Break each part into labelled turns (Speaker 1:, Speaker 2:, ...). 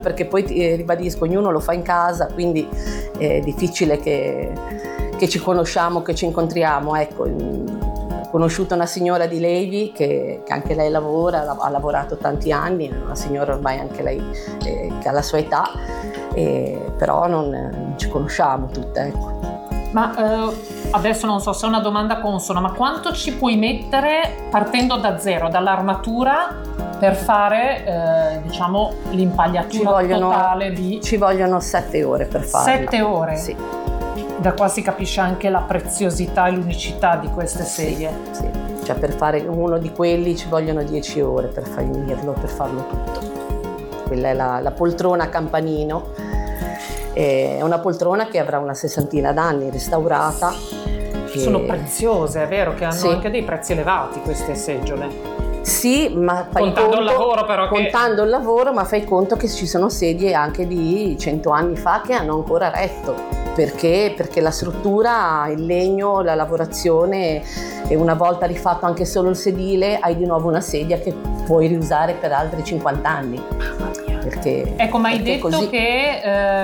Speaker 1: perché poi ribadisco, ognuno lo fa in casa, quindi è difficile che ci conosciamo, che ci incontriamo. Ecco, ho conosciuto una signora di Levi che anche lei lavora, ha lavorato tanti anni, è una signora ormai anche lei che ha la sua età, però non ci conosciamo tutte, ecco.
Speaker 2: Ma adesso non so se è una domanda consona, ma quanto ci puoi mettere partendo da zero, dall'armatura, per fare diciamo l'impagliatura totale di...
Speaker 1: Ci vogliono 7 ore per farlo.
Speaker 2: 7 ore?
Speaker 1: Sì.
Speaker 2: Da qua si capisce anche la preziosità e l'unicità di queste sedie.
Speaker 1: Sì. Cioè per fare uno di quelli ci vogliono 10 ore per finirlo, per farlo tutto. Quella è la poltrona a campanino. È una poltrona che avrà una 60 d'anni, restaurata.
Speaker 2: Sono preziose, è vero che hanno
Speaker 1: sì.
Speaker 2: anche dei prezzi elevati queste seggiole.
Speaker 1: Sì, ma fai
Speaker 2: contando il lavoro, però
Speaker 1: contando il lavoro, ma fai conto che ci sono sedie anche di 100 anni fa che hanno ancora retto, perché la struttura, il legno, la lavorazione, e una volta rifatto anche solo il sedile hai di nuovo una sedia che puoi riusare per altri 50 anni. Perché,
Speaker 2: ecco, ma hai detto
Speaker 1: così...
Speaker 2: che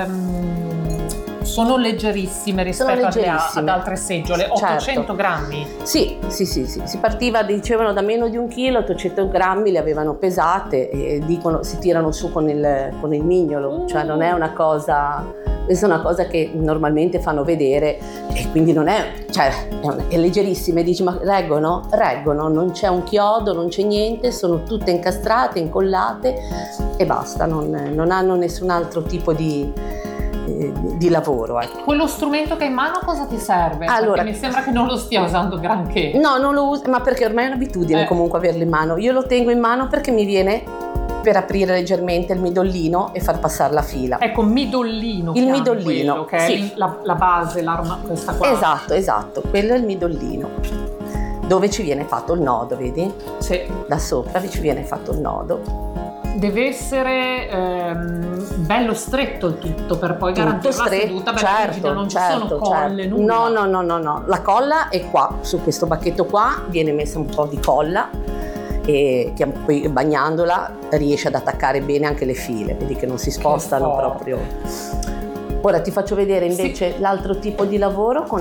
Speaker 2: sono leggerissime rispetto ad altre seggiole, 800
Speaker 1: certo.
Speaker 2: grammi?
Speaker 1: Sì, si partiva, dicevano, da meno di 1 chilo, 800 grammi le avevano pesate e dicono si tirano su con il mignolo, cioè non è una cosa, questa è una cosa che normalmente fanno vedere e quindi non è, cioè è leggerissima, e dici ma reggono, non c'è un chiodo, non c'è niente, sono tutte incastrate, incollate e basta, non hanno nessun altro tipo di lavoro. Ecco.
Speaker 2: Quello strumento che hai in mano cosa ti serve?
Speaker 1: Allora,
Speaker 2: perché mi sembra che non lo stia usando granché.
Speaker 1: No, non lo uso, ma perché ormai è un'abitudine comunque averlo in mano. Io lo tengo in mano perché mi viene per aprire leggermente il midollino e far passare la fila.
Speaker 2: Ecco, midollino.
Speaker 1: Il midollino,
Speaker 2: quello, che
Speaker 1: sì.
Speaker 2: è la base, l'arma, questa qua.
Speaker 1: Esatto, quello è il midollino. Dove ci viene fatto il nodo, vedi?
Speaker 2: Sì.
Speaker 1: Da sopra ci viene fatto il nodo.
Speaker 2: Deve essere bello stretto il tutto per poi garantire la seduta bella rigida, non ci sono colle, nulla.
Speaker 1: No, la colla è qua, su questo bacchetto qua viene messa un po' di colla e che poi bagnandola riesce ad attaccare bene anche le file, vedi che non si spostano proprio. Ora ti faccio vedere invece l'altro tipo di lavoro con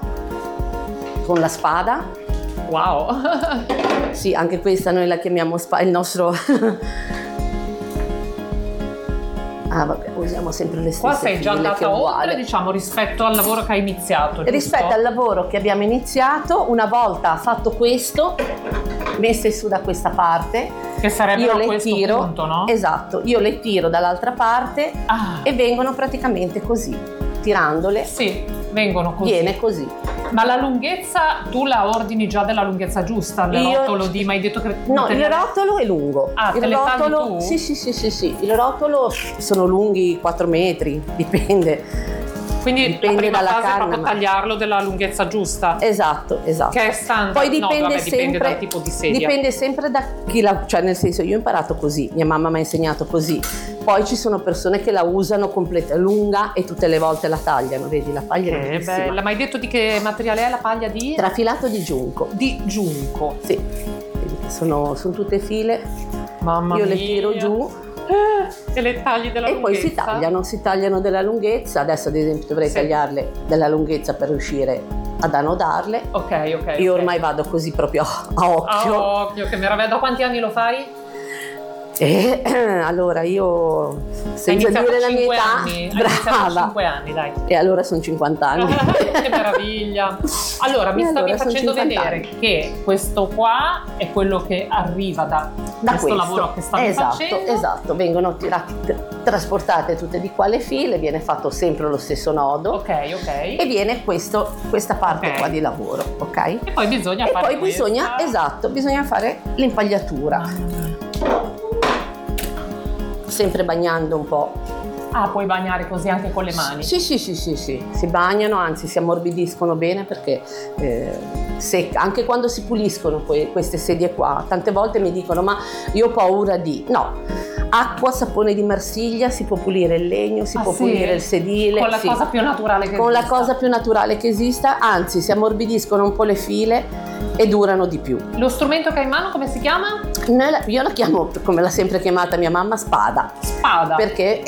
Speaker 1: la spada.
Speaker 2: Wow!
Speaker 1: Sì, anche questa noi la chiamiamo spada, il nostro... vabbè, usiamo sempre le stesse.
Speaker 2: Qua sei già andata oltre, diciamo, rispetto al lavoro che hai iniziato, giusto?
Speaker 1: Rispetto al lavoro che abbiamo iniziato, una volta fatto questo, messe su da questa parte,
Speaker 2: che sarebbe
Speaker 1: io
Speaker 2: a
Speaker 1: le
Speaker 2: questo
Speaker 1: tiro,
Speaker 2: punto, no?
Speaker 1: Esatto, io le tiro dall'altra parte e vengono praticamente così, tirandole.
Speaker 2: Sì, vengono così.
Speaker 1: Viene così.
Speaker 2: Ma la lunghezza, tu la ordini già della lunghezza giusta? Il rotolo di, ma hai detto che...
Speaker 1: No, il rotolo è lungo.
Speaker 2: Ah,
Speaker 1: il rotolo, tu? Sì. Il rotolo sono lunghi 4 metri, dipende.
Speaker 2: Quindi
Speaker 1: dipende
Speaker 2: la prima
Speaker 1: dalla
Speaker 2: fase
Speaker 1: canna,
Speaker 2: è proprio tagliarlo della lunghezza giusta.
Speaker 1: Esatto.
Speaker 2: Che è standard.
Speaker 1: Poi dipende
Speaker 2: dipende dal tipo di sedia.
Speaker 1: Dipende sempre da chi cioè nel senso, io ho imparato così, mia mamma mi ha insegnato così. Poi ci sono persone che la usano completa, lunga e tutte le volte la tagliano, vedi, la paglia è bellissima.
Speaker 2: Ma hai detto di che materiale è la paglia di?
Speaker 1: Trafilato di giunco.
Speaker 2: Di giunco.
Speaker 1: Sì, vedi che sono tutte file.
Speaker 2: Mamma
Speaker 1: mia.
Speaker 2: Io
Speaker 1: le tiro giù.
Speaker 2: E le tagli della lunghezza?
Speaker 1: E poi si tagliano della lunghezza. Adesso ad esempio dovrei tagliarle della lunghezza per riuscire ad annodarle.
Speaker 2: Ok.
Speaker 1: Io ormai vado così proprio a occhio.
Speaker 2: A occhio, che meraviglia. Da quanti anni lo fai?
Speaker 1: Allora io, senza dire la mia età,
Speaker 2: anni.
Speaker 1: brava.
Speaker 2: 5 anni, dai.
Speaker 1: E allora sono 50 anni.
Speaker 2: Che meraviglia. Allora, mi stavi facendo vedere che questo qua è quello che arriva da questo lavoro che stavi facendo.
Speaker 1: Esatto, vengono trasportate tutte di qua le file, viene fatto sempre lo stesso nodo.
Speaker 2: Ok.
Speaker 1: E viene questa parte qua di lavoro, ok?
Speaker 2: E poi bisogna
Speaker 1: bisogna fare l'impagliatura. Sempre bagnando un po'.
Speaker 2: Puoi bagnare così anche con le mani?
Speaker 1: Sì, si bagnano, anzi si ammorbidiscono bene perché anche quando si puliscono queste sedie qua, tante volte mi dicono ma io ho paura di... No, acqua, sapone di Marsiglia, si può pulire il legno, si può pulire il sedile.
Speaker 2: Con la cosa più naturale che esista.
Speaker 1: Con la cosa più naturale che esista, anzi si ammorbidiscono un po' le file e durano di più.
Speaker 2: Lo strumento che hai in mano come si chiama?
Speaker 1: Io la chiamo, come l'ha sempre chiamata mia mamma, spada.
Speaker 2: Spada.
Speaker 1: Perché